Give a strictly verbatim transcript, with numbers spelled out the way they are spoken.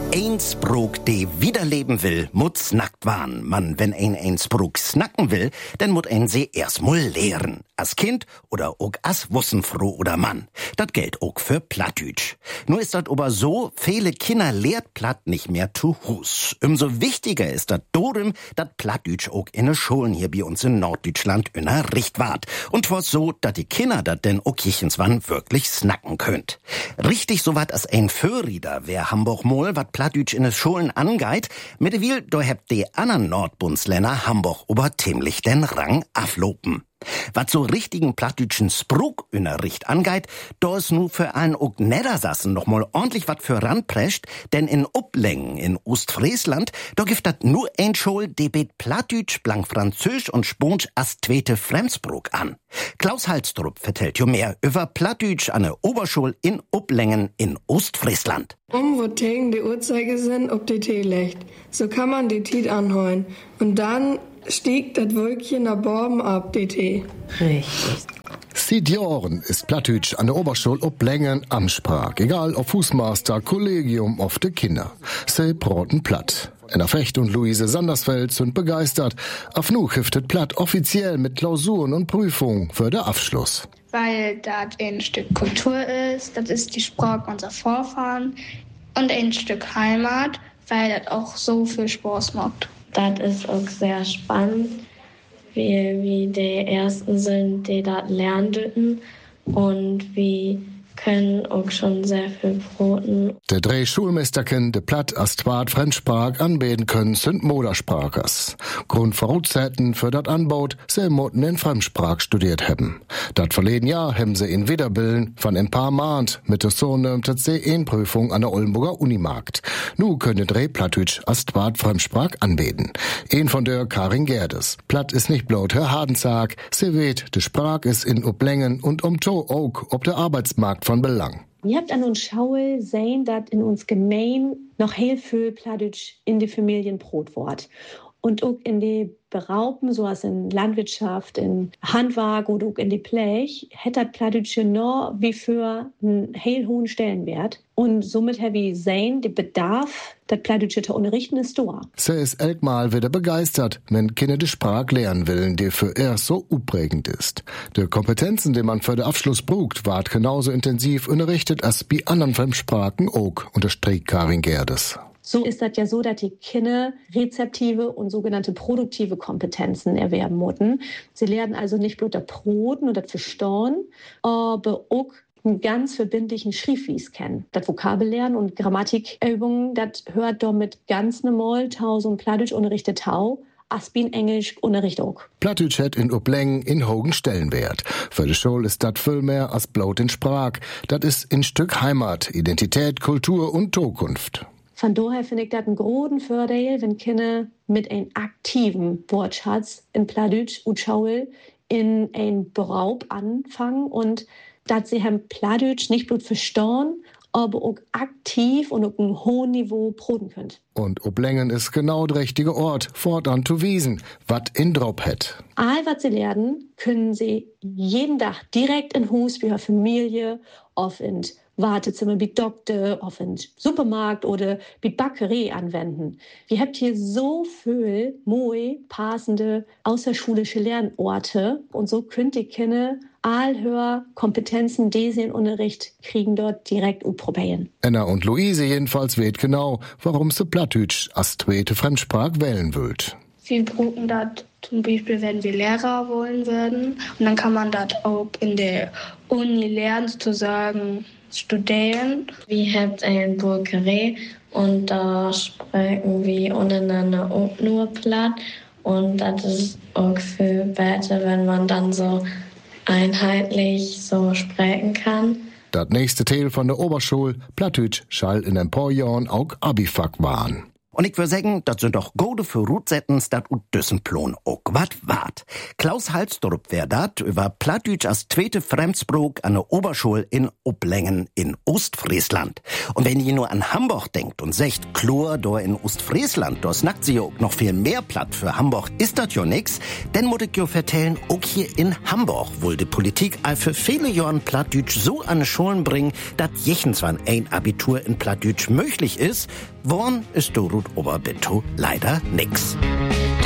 Ein Sprog, de wiederleben will, muss snackt waren. Man, wenn ein ein Sprog snacken will, dann muss ein sie erstmal lehren. Als Kind oder auch als Wussenfroh oder Mann. Das gilt auch für Plattdütsch. Nur ist das aber so, viele Kinder lehrt Platt nicht mehr zu Hus. Umso wichtiger ist das Dorem, dat Plattdütsch auch in den Schulen hier bei uns in Norddeutschland unterricht ward. Und zwar so, dass die Kinder dat denn auch jichenswann wirklich snacken könnt. Richtig so wat als ein Förrieder, wer Hamburg mol, wat Plattdütsch in den Schulen angeit, mittlerweile, da hebt die anderen Nordbundsländer Hamburg ober ziemlich den Rang aflopen. Was so richtigen plattdütschen Sprugunterricht angeit, da ist nu für allen auch Niedersassen noch mal ordentlich wat für ranprescht, denn in Uplengen in Ostfriesland, da gibt dat nur ein Schul, die bet Plattdütsch, blank Französisch und Sponsch as zweite Fremdsprog an. Klaus Halstrup vertellt jo mehr über Plattdütsch an der Oberschule in Uplengen in Ostfriesland. Um wo tegen die Uhrzeiger sind, ob die Tee legt. So kann man die Tiet anholen. Und dann stieg das Wölkchen nach Borben ab, die Tee. Richtig. Seit Jahren ist Plattdütsch an der Oberschule Uplengen Amtssprach. Egal ob Fußmaster, Kollegium, auf de Kinder. Sie broten platt. Anna Fecht und Luise Sandersfeld sind begeistert. Auf nu hiftet Platt offiziell mit Klausuren und Prüfungen für den Abschluss. Weil das ein Stück Kultur ist, das ist die Sprache unserer Vorfahren und ein Stück Heimat, weil das auch so viel Spaß macht. Das ist auch sehr spannend, wie, wie die Ersten sind, die das lernen dürfen und wie können auch schon sehr viel broten. Der drei Schulmeisterken, de Platt als zweit Fremdsprach anbeten können, sind Modersprachers. Grundvoraussetzungen für das Anbaut, sie moten in Fremdsprach studiert haben. Das verleden Jahr haben sie in Wiederbillen von ein paar Mahnt mit der sogenannten C eins-Prüfung an der Oldenburger Unimarkt. Nu können drei Plattdütsch als zweit Fremdsprach anbeten. Ein von der Karin Gerdes. Platt ist nicht bloß Herr Hadensag, sie weht, de Sprach ist in Uplengen und um to auch ob der Arbeitsmarkt von Belang. Ihr habt an uns Schaue sehen, dass in uns gemein noch heel viel Plattdütsch in die Familien Brot wort. Und auch in die Beraupen, so als in Landwirtschaft, in Handwerk oder auch in die Blech, hätte das Plattdütsche nur wie für einen heel hohen Stellenwert. Und somit habe ich sehen, der Bedarf, das Plattdütsche zu unterrichten, ist da. Sie ist elkmal wieder begeistert, wenn Kinder die Sprache lernen wollen, die für er so uprägend ist. Die Kompetenzen, die man für den Abschluss braucht, ward genauso intensiv unterrichtet als bei anderen Fremdsprachen auch, unterstreicht Karin Gerdes. So ist das ja so, dass die Kinder rezeptive und sogenannte produktive Kompetenzen erwerben müssen. Sie lernen also nicht bloß das Broten und das Verstauen, aber auch einen ganz verbindlichen Schriftwies kennen. Das Vokabellernen und Grammatikübungen, das hört doch mit ganz normal tausend Plattdütsch unterrichtet tau. Aspin Englisch Unterricht auch. Plattdütsch hat in Uplengen in hohen Stellenwert. Für die Schule ist das viel mehr als bloß in Sprach. Das ist ein Stück Heimat, Identität, Kultur und Zukunft. Von daher finde ich das einen großen Vorteil, wenn Kinder mit einem aktiven Wortschatz in Plattdütsch und Schaul in ein Beraub anfangen und dass sie haben Plattdütsch nicht bloß verstehen, aber auch aktiv und auf einem hohen Niveau broten können. Und Uplengen ist genau der richtige Ort, fortan zu wiesen, wat in Drop het. All was sie lernen, können sie jeden Tag direkt in Hus wie ihre Familie, auf in Wartezimmer wie Doktor, auf in Supermarkt oder wie Bäckerei anwenden. Wir habt hier so viel moi passende außerschulische Lernorte und so könnt ihr Kinder all Kompetenzen, die sie in Unterricht kriegen, dort direkt probieren. Anna und Luise jedenfalls weet genau, warum sie Plattdütsch als zweite Fremdsprach wählen wollt. Wir brauchen das zum Beispiel, wenn wir Lehrer wollen würden. Und dann kann man das auch in der Uni lernen, sozusagen studieren. Wir haben eine Bäckerei und da sprechen wir untereinander auch nur Platt. Und das ist auch viel besser, wenn man dann so einheitlich so sprechen kann. Das nächste Teil von der Oberschule, Plattdütsch, schall in ein paar Jahren auch Abifak waren. Und ich würde sagen, das sind doch gode Voraussetzungen, dat ut Düssenplon auch wat wart. Klaus Halsdorp wär dat über Plattdütsch als zweite Fremdsprach an der Oberschule in Oblängen in Ostfriesland. Und wenn ihr nur an Hamburg denkt und secht, Chlor, da in Ostfriesland, da snackt sie auch noch viel mehr Platt für Hamburg, ist dat jo nix, denn muss ich jo vertellen, auch hier in Hamburg wohl die Politik all für viele Jahren Plattdütsch so an Schulen bringen, dat jechens wann ein Abitur in Plattdütsch möglich ist, worn ist Dorut Oberbinto leider nix.